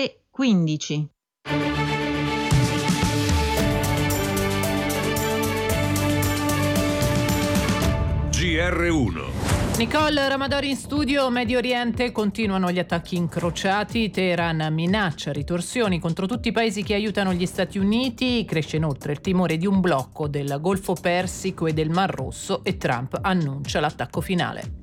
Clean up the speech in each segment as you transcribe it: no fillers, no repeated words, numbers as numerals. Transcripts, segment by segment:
ore15. GR1. Nicole Ramadori in studio. Medio Oriente, continuano gli attacchi incrociati. Teheran minaccia ritorsioni contro tutti i paesi che aiutano gli Stati Uniti. Cresce inoltre il timore di un blocco del Golfo Persico e del Mar Rosso e Trump annuncia l'attacco finale.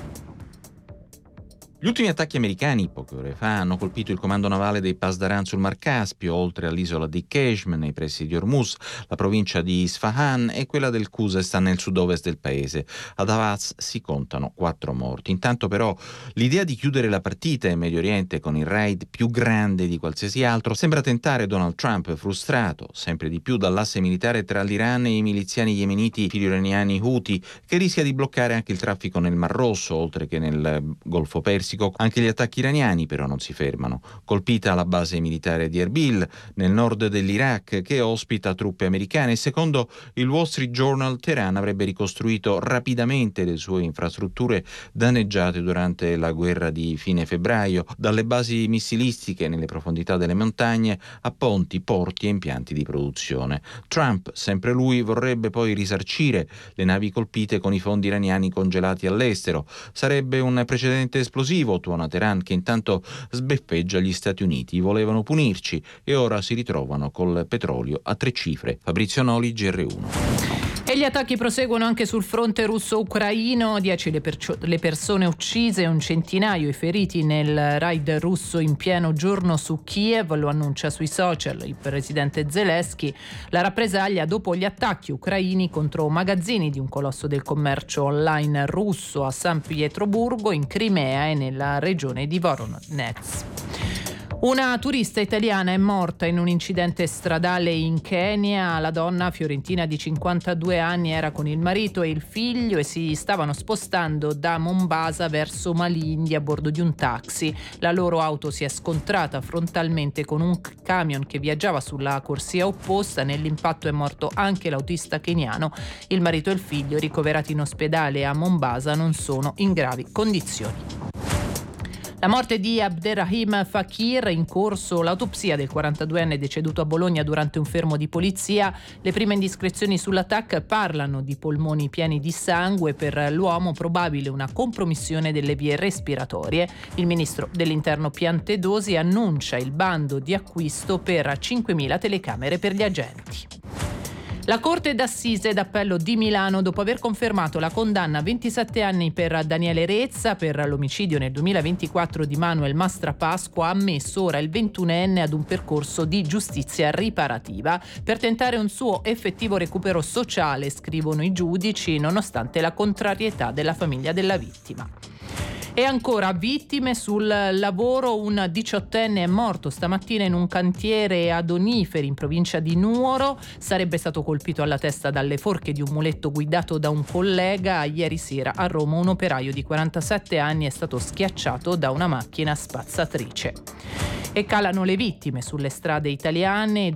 Gli ultimi attacchi americani, poche ore fa, hanno colpito il comando navale dei Pasdaran sul Mar Caspio, oltre all'isola di Qeshm, nei pressi di Hormuz, la provincia di Isfahan e quella del Khuzestan nel sud-ovest del paese. Ad Avaz si contano 4 morti. Intanto però l'idea di chiudere la partita in Medio Oriente con il raid più grande di qualsiasi altro sembra tentare Donald Trump, frustrato sempre di più dall'asse militare tra l'Iran e i miliziani yemeniti filo-iraniani Houthi, che rischia di bloccare anche il traffico nel Mar Rosso, oltre che nel Golfo Persico. Anche gli attacchi iraniani però non si fermano. Colpita la base militare di Erbil, nel nord dell'Iraq, che ospita truppe americane. Secondo il Wall Street Journal, Teheran avrebbe ricostruito rapidamente le sue infrastrutture danneggiate durante la guerra di fine febbraio, dalle basi missilistiche nelle profondità delle montagne a ponti, porti e impianti di produzione. Trump, sempre lui, vorrebbe poi risarcire le navi colpite con i fondi iraniani congelati all'estero. Sarebbe un precedente esplosivo, tuona Teheran, che intanto sbeffeggia gli Stati Uniti. Volevano punirci e ora si ritrovano col petrolio a 3 cifre. Fabrizio Noli, GR1. E gli attacchi proseguono anche sul fronte russo-ucraino. 10 le persone uccise e un centinaio i feriti nel raid russo in pieno giorno su Kiev, lo annuncia sui social il presidente Zelensky. La rappresaglia dopo gli attacchi ucraini contro magazzini di un colosso del commercio online russo a San Pietroburgo, in Crimea e nella regione di Voronezh. Una turista italiana è morta in un incidente stradale in Kenya. La donna fiorentina di 52 anni era con il marito e il figlio e si stavano spostando da Mombasa verso Malindi a bordo di un taxi. La loro auto si è scontrata frontalmente con un camion che viaggiava sulla corsia opposta. Nell'impatto è morto anche l'autista keniano. Il marito e il figlio, ricoverati in ospedale a Mombasa, non sono in gravi condizioni. La morte di Abderrahim Fakir, in corso l'autopsia del 42enne deceduto a Bologna durante un fermo di polizia. Le prime indiscrezioni sull'attacco parlano di polmoni pieni di sangue, per l'uomo probabile una compromissione delle vie respiratorie. Il ministro dell'Interno Piantedosi annuncia il bando di acquisto per 5.000 telecamere per gli agenti. La Corte d'Assise d'Appello di Milano, dopo aver confermato la condanna a 27 anni per Daniele Rezza per l'omicidio nel 2024 di Manuel Mastrapasqua, ha ammesso ora il 21enne ad un percorso di giustizia riparativa per tentare un suo effettivo recupero sociale, scrivono i giudici, nonostante la contrarietà della famiglia della vittima. E ancora vittime sul lavoro. Un 18enne è morto stamattina in un cantiere ad Oniferi, in provincia di Nuoro. Sarebbe stato colpito alla testa dalle forche di un muletto guidato da un collega. Ieri sera a Roma un operaio di 47 anni è stato schiacciato da una macchina spazzatrice. E calano le vittime sulle strade italiane,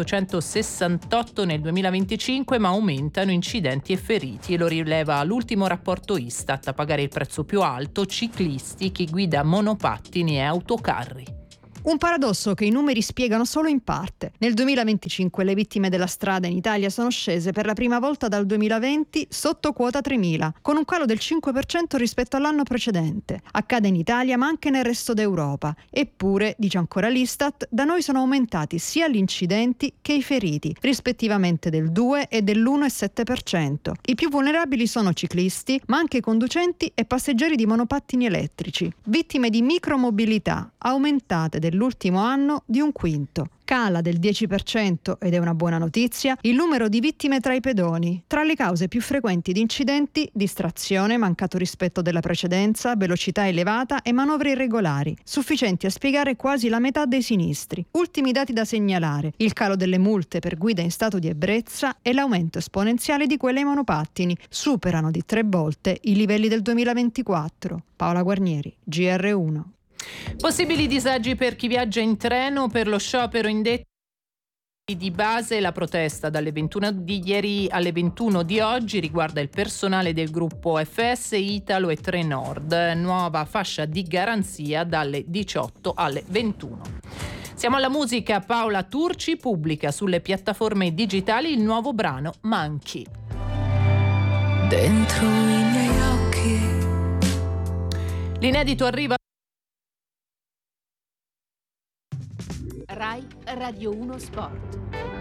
2.868 nel 2025, ma aumentano incidenti e feriti, e lo rileva l'ultimo rapporto Istat. A pagare il prezzo più alto ciclisti, chi guida monopattini e autocarri. Un paradosso che i numeri spiegano solo in parte. Nel 2025 le vittime della strada in Italia sono scese per la prima volta dal 2020 sotto quota 3.000, con un calo del 5% rispetto all'anno precedente. Accade in Italia ma anche nel resto d'Europa. Eppure, dice ancora l'Istat, da noi sono aumentati sia gli incidenti che i feriti, rispettivamente del 2 e dell'1,7%. I più vulnerabili sono ciclisti, ma anche conducenti e passeggeri di monopattini elettrici, vittime di micromobilità, aumentate dell'ultimo anno di un quinto. Cala del 10%, ed è una buona notizia, il numero di vittime tra i pedoni. Tra le cause più frequenti di incidenti, distrazione, mancato rispetto della precedenza, velocità elevata e manovre irregolari, sufficienti a spiegare quasi la metà dei sinistri. Ultimi dati da segnalare: il calo delle multe per guida in stato di ebbrezza e l'aumento esponenziale di quelle ai monopattini. Superano di 3 volte i livelli del 2024. Paola Guarnieri, GR1. Possibili disagi per chi viaggia in treno per lo sciopero indetto di base. La protesta dalle 21 di ieri alle 21 di oggi riguarda il personale del gruppo FS, Italo e Trenord. Nuova fascia di garanzia dalle 18 alle 21. Siamo alla musica. Paola Turci pubblica sulle piattaforme digitali il nuovo brano Manchi. Dentro i miei occhi. L'inedito arriva. Rai Radio 1 Sport.